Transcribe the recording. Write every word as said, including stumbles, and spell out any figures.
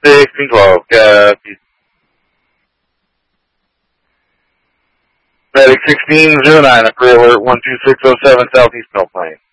sixteen twelve, copy. Medic sixteen oh nine, a career alert one two six oh seven Southeast Mill Plain.